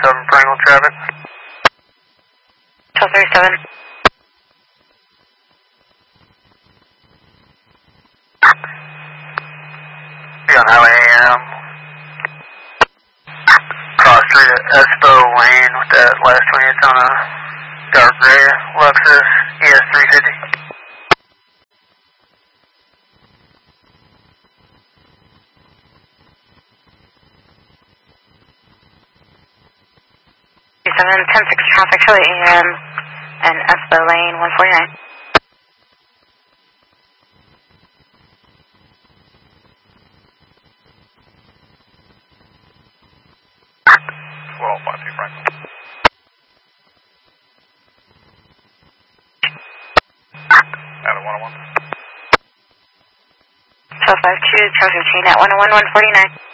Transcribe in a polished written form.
1237 Pringle traffic. 1237. Be on Highway AM. Cross through to Expo Lane with that last 20. It's on a dark gray Lexus ES350. Seven 10-6 traffic, Highway AM and Expo Lane 149. Well, 52 Franklin. At 101. 1252, traffic chain at 101, 149.